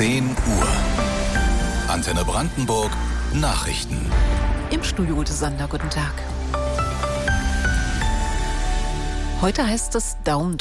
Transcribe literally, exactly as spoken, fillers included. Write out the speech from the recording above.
zehn Uhr. Antenne Brandenburg Nachrichten. Im Studio Ute Sander, guten Tag. Heute heißt es Daumen